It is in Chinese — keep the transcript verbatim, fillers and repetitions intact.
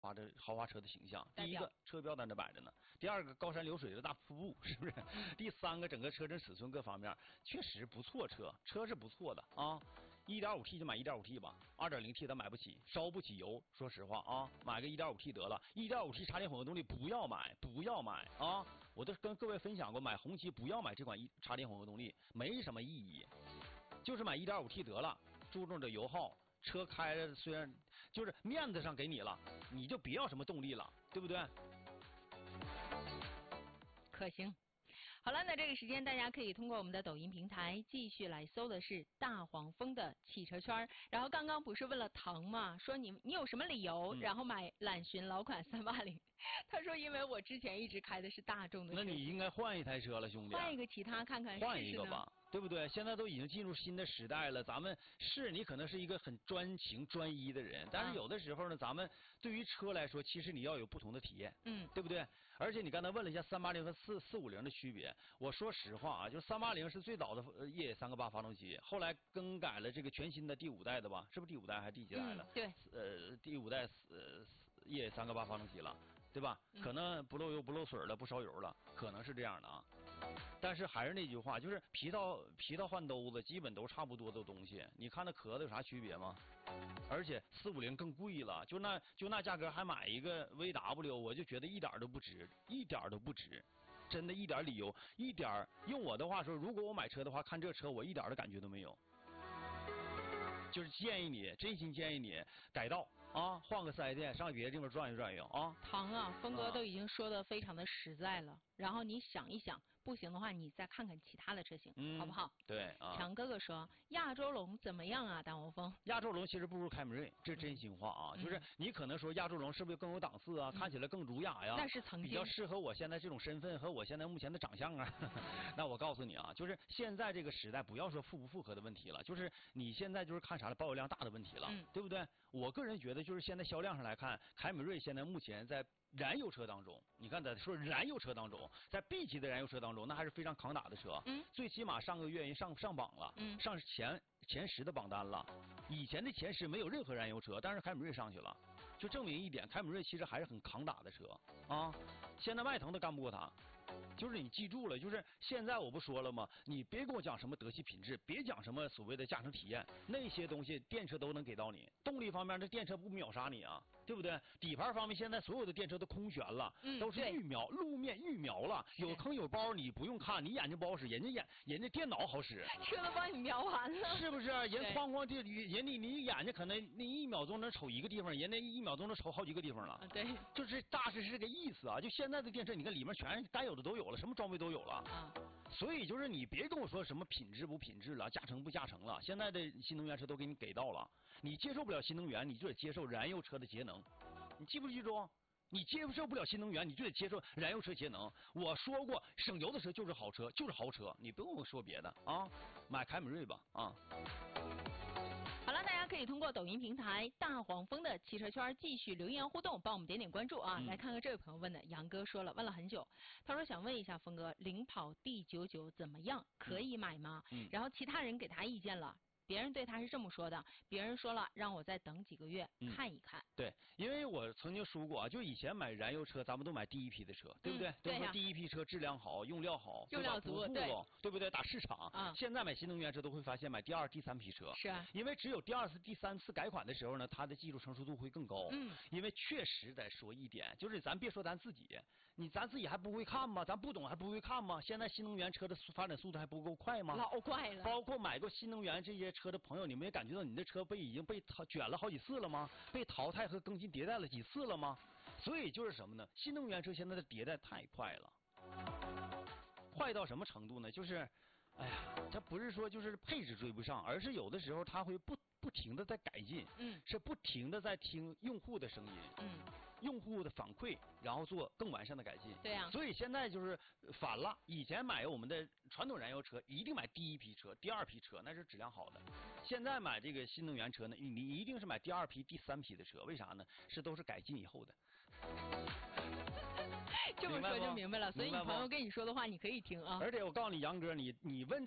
华这豪华车的形象。第一个车标在那摆着呢，第二个高山流水的大瀑布，是不是？第三个整个车身尺寸各方面确实不错，车车是不错的啊。一点五 T 就买一点五 T 吧，二点零 T 咱买不起，烧不起油。说实话啊，买个一点五 T 得了，一点五 T 插电混合动力不要买，不要买啊！我都跟各位分享过，买红旗不要买这款一插电混合动力，没什么意义，就是买一点五 T 得了，注重这油耗。车开着虽然就是面子上给你了，你就别要什么动力了，对不对？ 可行。好了，那这个时间大家可以通过我们的抖音平台继续来搜的是大黄蜂的汽车圈。然后刚刚不是问了唐吗？说你你有什么理由、嗯、然后买揽巡老款三八零？他说因为我之前一直开的是大众的车。 那你应该换一台车了，兄弟。 换一个其他看看试试呢。 换一个吧。对不对？现在都已经进入新的时代了，咱们是你可能是一个很专情专一的人，但是有的时候呢，咱们对于车来说，其实你要有不同的体验，嗯，对不对？而且你刚才问了一下三八零和四四五零的区别，我说实话啊，就是三八零是最早的越野三个八发动机，后来更改了这个全新的第五代的吧？是不是第五代还是第几代了？ 嗯、对， 呃，第五代呃越野三个八发动机了，对吧？嗯、可能不漏油不漏水了，不烧油了，可能是这样的啊。但是还是那句话，就是皮套皮套换兜子，基本都差不多的东西。你看那壳子有啥区别吗？而且四五零更贵了，就那就那价格还买一个 V W， 我就觉得一点都不值，一点都不值，真的一点理由，一点用我的话说，如果我买车的话，看这车我一点的感觉都没有。就是建议你，真心建议你改道啊，换个四 S 店，上别的地方转悠转悠啊。 唐啊，峰哥都已经说的非常的实在了。然后你想一想，不行的话，你再看看其他的车型，嗯、好不好？ 对啊。 强哥哥说，亚洲龙怎么样啊？大黄蜂。 亚洲龙其实不如凯美瑞，这真心话啊。嗯、就是你可能说亚洲龙是不是更有档次啊？嗯、看起来更儒雅呀？ 那是曾经。 比较适合我现在这种身份和我现在目前的长相啊。那我告诉你啊，就是现在这个时代，不要说复不复合的问题了，就是你现在就是看啥了，保有量大的问题了，嗯、对不对？我个人觉得，就是现在销量上来看，凯美瑞现在目前在。燃油车当中，你看咱说燃油车当中，在 B 级的燃油车当中，那还是非常扛打的车。嗯，最起码上个月人上上榜了，嗯，上前前十的榜单了。以前的前十没有任何燃油车，但是凯美瑞上去了，就证明一点，凯美瑞其实还是很扛打的车啊。现在迈腾都干不过它。就是你记住了，就是现在我不说了吗？你别跟我讲什么德系品质，别讲什么所谓的驾乘体验，那些东西电车都能给到你。动力方面，这电车不秒杀你啊，对不对？底盘方面，现在所有的电车都空悬了，嗯、都是预瞄，路面预瞄了，有坑有包你不用看，你眼睛不好使，人家眼人家电脑好使， 车都帮你瞄完了， 是不是？人哐哐地，人你你眼睛可能你一秒钟能瞅一个地方，人家一秒钟能瞅好几个地方了。 对， 就是大致是这个意思啊。就现在的电车，你看里面全该有的都有了。什么装备都有了啊，所以就是你别跟我说什么品质不品质了，驾乘不驾乘了，现在的新能源车都给你给到了，你接受不了新能源，你就得接受燃油车的节能，你记不记住？你接受不了新能源，你就得接受燃油车节能。我说过，省油的车就是好车，就是豪车，你不用跟我说别的啊，买凯美瑞吧啊。 好了，大家可以通过抖音平台大黄蜂的汽车圈继续留言互动，帮我们点点关注啊！嗯、来看看这位朋友问的，杨哥说了，问了很久，他说想问一下峰哥，领跑 D 九九怎么样？可以买吗？嗯、然后其他人给他意见了。别人对他是这么说的，别人说了让我再等几个月、嗯、看一看。 对，因为我曾经说过啊，就以前买燃油车，咱们都买第一批的车，对不对？嗯、 对都说第一批车质量好，用料好， 用料足， 对，对不对？打市场。啊、嗯。现在买新能源车都会发现买第二、第三批车。 是啊。 因为只有第二次、第三次改款的时候呢，它的技术成熟度会更高。嗯。因为确实得说一点，就是咱别说咱自己，你咱自己还不会看吗？咱不懂还不会看吗？现在新能源车的发展速度还不够快吗？ 老快了。 包括买过新能源这些车的朋友，你们也感觉到你的车被已经被淘卷了好几次了吗？被淘汰和更新迭代了几次了吗？所以就是什么呢？新能源车现在的迭代太快了，快到什么程度呢？就是，哎呀，它不是说就是配置追不上，而是有的时候它会不不停的在改进，嗯，是不停的在听用户的声音，嗯，用户的反馈，然后做更完善的改进。 对呀、啊。 所以现在就是反了，以前买我们的传统燃油车，一定买第一批车、第二批车，那是质量好的。现在买这个新能源车呢，你一定是买第二批、第三批的车，为啥呢？是都是改进以后的。 这么说就明白了，所以你朋友跟你说的话，你可以听啊。 而且我告诉你，杨哥，你你问。